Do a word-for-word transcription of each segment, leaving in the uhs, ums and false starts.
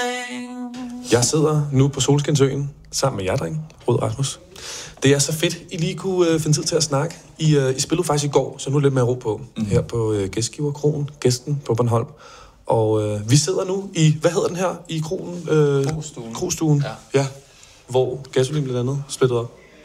Jeg sidder nu på Solskinsøen sammen med jer, dreng, Rød Rasmus. Det er så fedt, I lige kunne øh, finde tid til at snakke. I, øh, I spillede faktisk i går, så nu er lidt mere ro på. Mm-hmm. Her på øh, Gæstgiverkroen, Gæsten på Bornholm. Og øh, vi sidder nu i, hvad hedder den her, i kronen? Øh, Krogstuen. Krogstuen, ja. Ja. Hvor Gasolin blandt andet splittet op. Mm.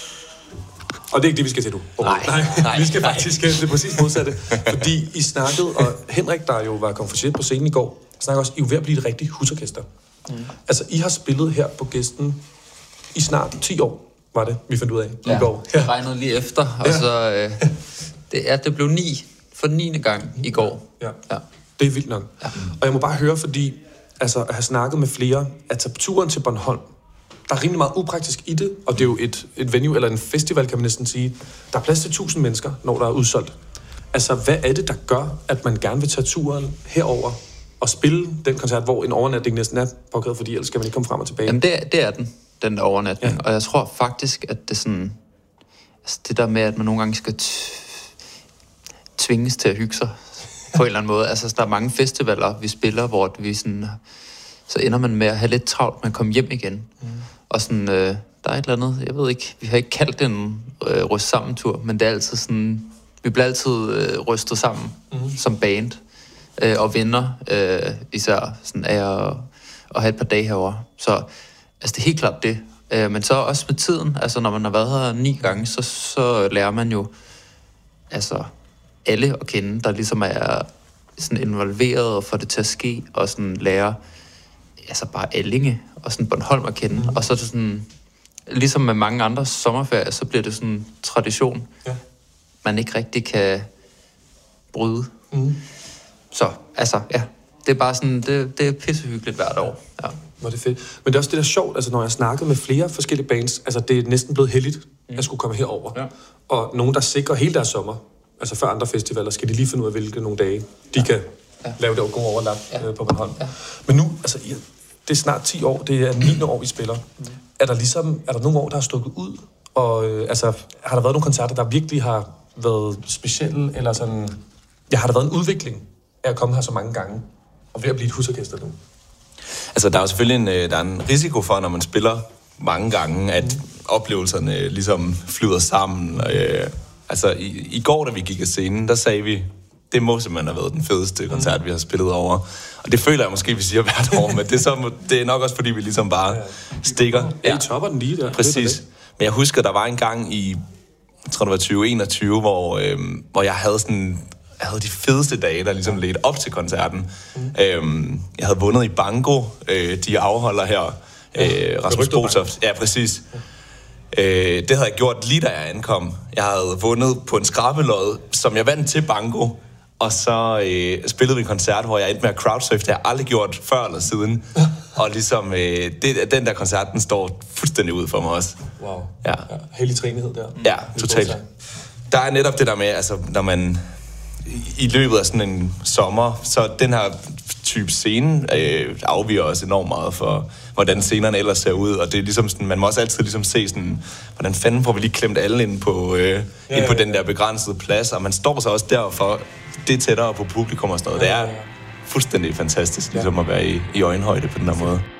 Og det er ikke det, vi skal til, du. Oh, nej, nej, nej. Vi skal faktisk til det præcis modsatte. Fordi I snakkede, og Henrik, der jo var konferencier på scenen i går, snakker også, I er ved at blive et rigtigt husorkester. Mm. Altså, I har spillet her på Gæsten i snart ti år, var det, vi fandt ud af ja, i går. Ja, jeg regnede lige efter, og ja. så... Øh, det, er, det blev ni for niende gang i går. Ja, ja. Det er vildt nok. Ja. Og jeg må bare høre, fordi altså, at have snakket med flere, at tage turen til Bornholm, der er rimelig meget upraktisk i det, og det er jo et, et venue, eller en festival, kan man næsten sige. Der er plads til tusind mennesker, når der er udsolgt. Altså, hvad er det, der gør, at man gerne vil tage turen herover og spille den koncert, hvor en overnatning næsten er påkrævet, fordi ellers skal man ikke komme frem og tilbage? Jamen, det, det er den, den der overnatning. Ja. Og jeg tror faktisk, at det sådan... Altså, det der med, at man nogle gange skal t- tvinges til at hygge sig på en eller anden måde. Altså, der er mange festivaler, vi spiller, hvor vi sådan... Så ender man med at have lidt travlt med at komme hjem igen. Mm. Og sådan, øh, der er et eller andet, jeg ved ikke, vi har ikke kaldt det en øh, ryst sammen tur, men det er altid sådan, vi bliver altid øh, rystet sammen mm. som band øh, og venner, øh, især sådan af at, at have et par dage herovre. Så altså, det er helt klart det. Øh, men så også med tiden, altså når man har været her ni gange, så, så lærer man jo altså alle at kende, der ligesom er sådan involveret og får det til at ske, og sådan lærer altså bare Allinge og sådan Bornholm at kende. Mm. Og så er det sådan, ligesom med mange andre sommerferier, så bliver det sådan en tradition, ja. man ikke rigtig kan bryde. Mm. Så, altså, ja. Det er bare sådan, det, det er pissehyggeligt hvert år. Ja. Hvor det er fedt. Men det er også det, der er sjovt, altså når jeg snakker med flere forskellige bands, altså det er næsten blevet heldigt, mm. at skulle komme herover. Ja. Og nogen, der sikrer hele deres sommer, altså før andre festivaler, skal de lige finde ud af, hvilke nogle dage, de ja. kan ja. lave det gode overlap ja. på Bornholm. Ja. Men nu, altså, det er snart ti år, det er niende år, vi spiller. Mm. Er der ligesom, er der nogle år, der har stukket ud? Og øh, altså, har der været nogle koncerter, der virkelig har været specielle, eller sådan... Ja, har der været en udvikling af at komme her så mange gange, og ved at blive et husorkester nu? Altså, der er jo selvfølgelig en, der er en risiko for, når man spiller mange gange, at mm. oplevelserne ligesom flyder sammen. Øh, altså, i, i går, da vi gik af scenen, der sagde vi, det må simpelthen have været den fedeste koncert, mm. vi har spillet over. Og det føler jeg måske, vi siger hvert år, men det er, så, det er nok også, fordi vi ligesom bare stikker. Ja, I topper den lige der. Præcis. Men jeg husker, der var en gang i, jeg tror det var tyve enogtyve, hvor, øhm, hvor jeg havde sådan... Jeg havde de fedeste dage, der ligesom ledte op til koncerten. Mm. Øhm, jeg havde vundet i banko. Øh, de afholder her. Øh, Rasmus Botoft. Ja, præcis. Ja. Øh, det havde jeg gjort lige da jeg ankom. Jeg havde vundet på en skrabelod, som jeg vandt til banko. Og så øh, spillede vi en koncert, hvor jeg endte med at crowdsurfe. Det har jeg aldrig gjort før eller siden. Og ligesom, øh, det, den der koncert, den står fuldstændig ud for mig også. Wow. Ja. Ja, hellig træenighed der. Ja, totalt. Der er netop det der med, altså, når man... I løbet af sådan en sommer, så den her type scene øh, afviger også enormt meget for, hvordan scenerne ellers ser ud, og det er ligesom sådan, man må også altid ligesom se sådan, hvordan fanden får vi lige klemt alle ind på, øh, ja, ind på ja, ja. den der begrænsede plads, og man står så også derfor, det er tættere på publikum og sådan noget. Det er fuldstændig fantastisk, ligesom at være i, i øjenhøjde på den der måde.